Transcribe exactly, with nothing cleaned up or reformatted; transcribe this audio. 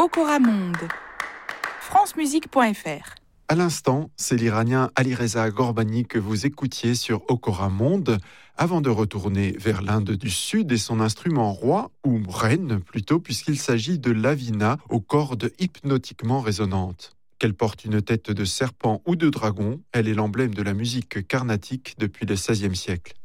Okora Monde. france musique point f r. À l'instant, c'est l'Iranien Alireza Ghorbani que vous écoutiez sur Okora Monde, avant de retourner vers l'Inde du Sud et son instrument roi, ou reine plutôt, puisqu'il s'agit de l'avina aux cordes hypnotiquement résonantes. Qu'elle porte une tête de serpent ou de dragon, elle est l'emblème de la musique carnatique depuis le seizième siècle.